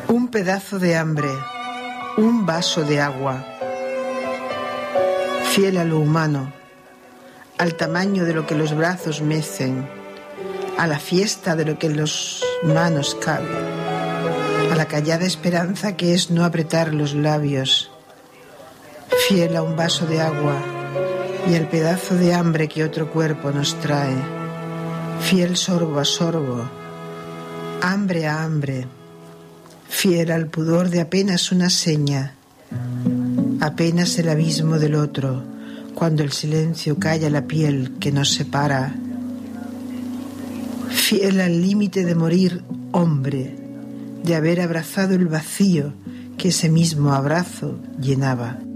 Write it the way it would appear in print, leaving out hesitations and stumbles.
Un pedazo de hambre, un vaso de agua, fiel a lo humano, al tamaño de lo que los brazos mecen, a la fiesta de lo que en las manos cabe, a la callada esperanza que es no apretar los labios, fiel a un vaso de agua y al pedazo de hambre que otro cuerpo nos trae, fiel sorbo a sorbo, hambre a hambre, fiel al pudor de apenas una seña, apenas el abismo del otro, cuando el silencio calla la piel que nos separa, fiel al límite de morir hombre, de haber abrazado el vacío que ese mismo abrazo llenaba.